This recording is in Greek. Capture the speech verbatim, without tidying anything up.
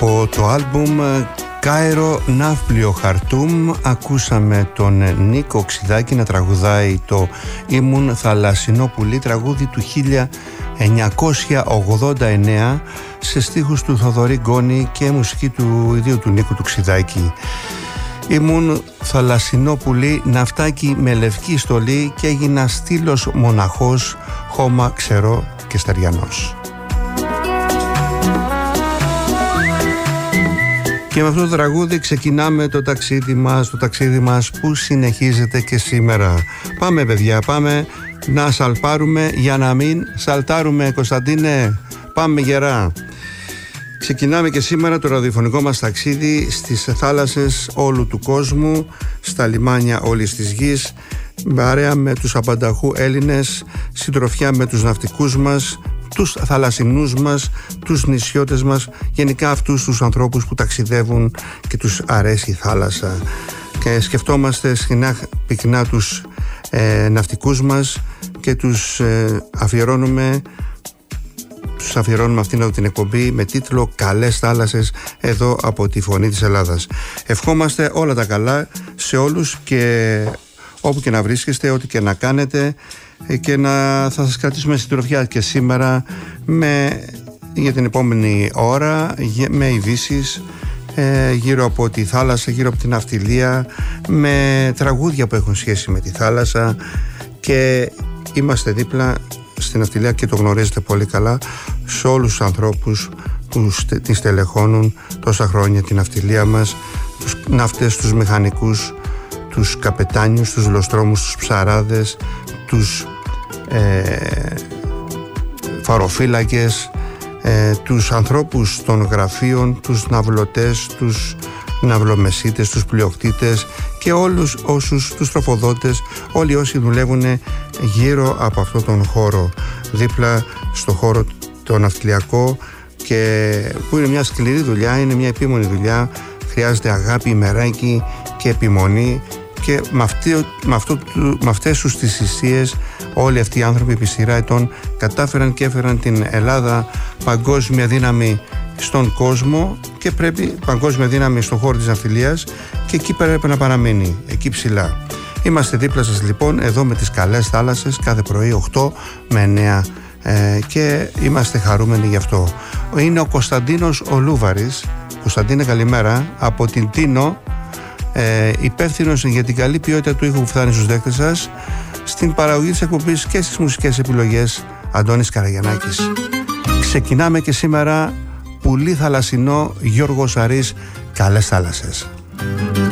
Από το άλμπουμ Κάιρο Ναύπλιο Χαρτούμ ακούσαμε τον Νίκο Ξιδάκη να τραγουδάει το «Ήμουν θαλασσινό πουλί», τραγούδι του χίλια εννιακόσια ογδόντα εννέα σε στίχους του Θοδωρή Γκόνη και μουσική του ιδίου του Νίκου του Ξιδάκη. Ήμουν θαλασσινό πουλί, ναυτάκι με λευκή στολή και έγινα στήλος μοναχός, χώμα ξερό και στεριανός. Και με αυτό το τραγούδι ξεκινάμε το ταξίδι μας, το ταξίδι μας που συνεχίζεται και σήμερα. Πάμε παιδιά, πάμε να σαλπάρουμε για να μην σαλτάρουμε, Κωνσταντίνε. Πάμε γερά. Ξεκινάμε και σήμερα το ραδιοφωνικό μας ταξίδι στις θάλασσες όλου του κόσμου, στα λιμάνια όλης της γης, παρέα με τους απανταχού Έλληνες, συντροφιά με τους ναυτικούς μας, τους θαλασσινούς μας, τους νησιώτες μας, γενικά αυτούς τους ανθρώπους που ταξιδεύουν και τους αρέσει η θάλασσα. Και σκεφτόμαστε συχνά πυκνά τους ε, ναυτικούς μας και τους ε, αφιερώνουμε τους αφιερώνουμε αυτήν εδώ την εκπομπή με τίτλο «Καλές θάλασσες» εδώ από τη Φωνή της Ελλάδας. Ευχόμαστε όλα τα καλά σε όλους και όπου και να βρίσκεστε, ό,τι και να κάνετε, και να θα σας κρατήσουμε συντροφιά και σήμερα με, για την επόμενη ώρα με ειδήσεις ε, γύρω από τη θάλασσα, γύρω από την ναυτιλία, με τραγούδια που έχουν σχέση με τη θάλασσα, και είμαστε δίπλα στην ναυτιλία και το γνωρίζετε πολύ καλά, σε όλους τους ανθρώπους που την στελεχώνουν τόσα χρόνια την ναυτιλία μας, τους ναύτες, τους μηχανικούς, τους καπετάνιους, τους λοστρόμους, τους ψαράδες, τους ε, φαροφύλακες, ε, τους ανθρώπους των γραφείων, τους ναυλωτές, τους ναυλομεσίτες, τους πλειοκτήτες και όλους όσους, τους τροφοδότες, όλοι όσοι δουλεύουν γύρω από αυτόν τον χώρο, δίπλα στο χώρο το ναυτιλιακό, και που είναι μια σκληρή δουλειά, είναι μια επίμονη δουλειά, χρειάζεται αγάπη, ημεράκι και επιμονή, και με, αυτή, με, αυτό, με αυτές τους τις θυσίες όλοι αυτοί οι άνθρωποι επί σειρά ετών κατάφεραν και έφεραν την Ελλάδα παγκόσμια δύναμη στον κόσμο, και πρέπει παγκόσμια δύναμη στον χώρο της ναυτιλίας, και εκεί πρέπει να παραμείνει, εκεί ψηλά. Είμαστε δίπλα σας λοιπόν εδώ με τις καλές θάλασσες κάθε πρωί οκτώ με εννέα ε, και είμαστε χαρούμενοι γι' αυτό. Είναι ο Κωνσταντίνος ο Λούβαρης. Κωνσταντίνε, καλημέρα από την Τίνο, ε, υπεύθυνος για την καλή ποιότητα του ήχου που φτάνει στους δέκτες σας, στην παραγωγή της εκπομπής και στις μουσικές επιλογές Αντώνης Καραγιαννάκης. Ξεκινάμε και σήμερα πουλί θαλασσινό, Γιώργος Αρής, καλές θάλασσες.